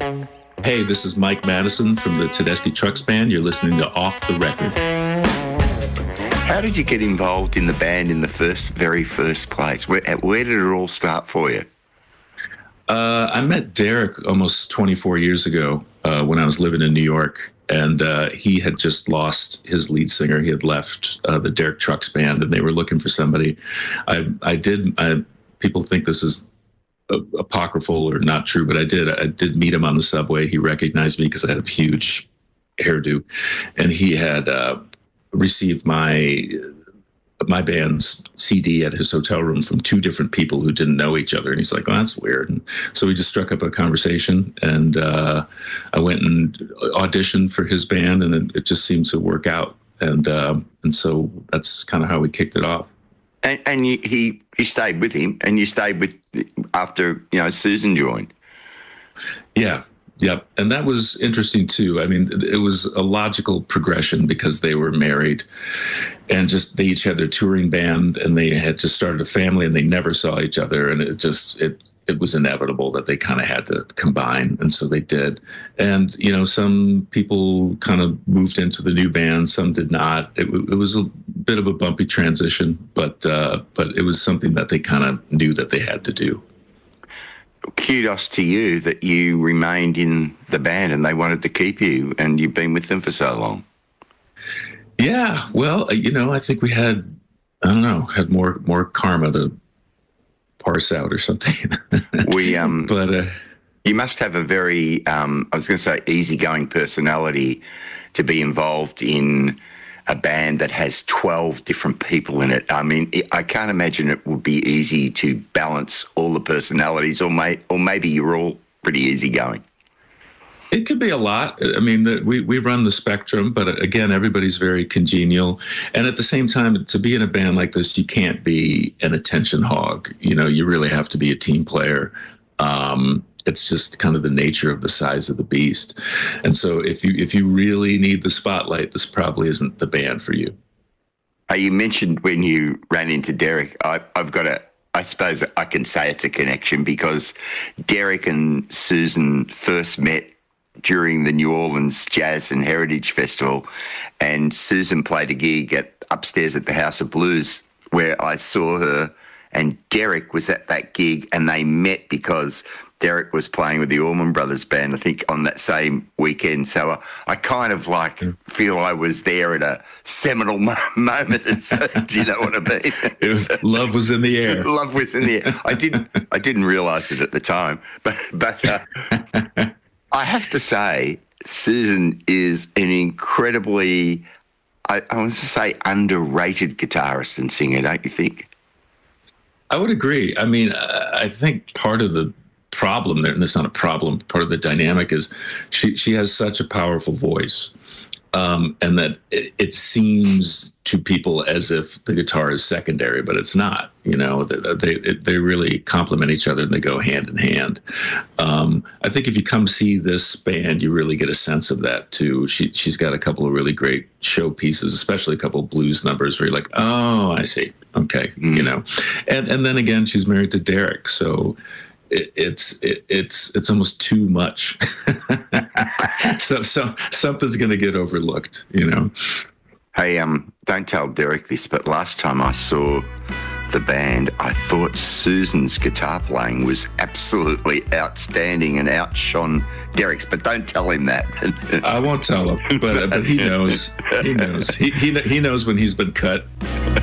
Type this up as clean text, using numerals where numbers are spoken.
Hey, this is Mike Madison from the Tedeschi Trucks Band. You're listening to Off the Record. How did you get involved in the band in the very first place? Where did it all start for you? I met Derek almost 24 years ago when I was living in New York, and he had just lost his lead singer. He had left the Derek Trucks Band, and they were looking for somebody. People think this is apocryphal or not true, but I did meet him on the subway. He recognized me because I had a huge hairdo, and he had received my band's CD at his hotel room from two different people who didn't know each other. And he's like, "Oh, that's weird." And so we just struck up a conversation, and I went and auditioned for his band, and it just seemed to work out. And so that's kind of how we kicked it off. And you stayed with him, and you stayed with after Susan joined. Yeah, yep, and that was interesting too. I mean, it was a logical progression because they were married, and just they each had their touring band, and they had just started a family, and they never saw each other, and it was inevitable that they kind of had to combine, and so they did. And some people kind of moved into the new band, some did not. It was a bit of a bumpy transition, but it was something that they kind of knew that they had to do. Kudos to you that you remained in the band and they wanted to keep you, and you've been with them for so long. Yeah, well, I think we had more karma to parse out or something. But you must have a very, I was going to say, easygoing personality to be involved in a band that has 12 different people in it. I mean, I can't imagine it would be easy to balance all the personalities, or maybe you're all pretty easygoing. It could be a lot. I mean, we run the spectrum, but again, everybody's very congenial. And at the same time, to be in a band like this, you can't be an attention hog. You really have to be a team player. It's just kind of the nature of the size of the beast. And so if you really need the spotlight, this probably isn't the band for you. You mentioned when you ran into Derek, I suppose I can say it's a connection, because Derek and Susan first met during the New Orleans Jazz and Heritage Festival, and Susan played a gig upstairs at the House of Blues where I saw her, and Derek was at that gig, and they met because Derek was playing with the Allman Brothers Band, I think, on that same weekend. So I kind of feel I was there at a seminal moment. Do you know what I mean? Love was in the air. Love was in the air. I didn't realise it at the time, but I have to say, Susan is an incredibly, I want to say, underrated guitarist and singer, don't you think? I would agree. I mean, I think part of the problem there, and it's not a problem, part of the dynamic is she has such a powerful voice, and that it seems to people as if the guitar is secondary, but it's not. They really complement each other, and they go hand in hand. I think if you come see this band, you really get a sense of that too. She's got a couple of really great show pieces, especially a couple of blues numbers where you're like, oh, I see, okay, and then again, she's married to Derek, so it's almost too much. so something's going to get overlooked, Hey, don't tell Derek this, but last time I saw the band, I thought Susan's guitar playing was absolutely outstanding and outshone Derek's, but don't tell him that. I won't tell him, but he knows. He knows. He knows when he's been cut.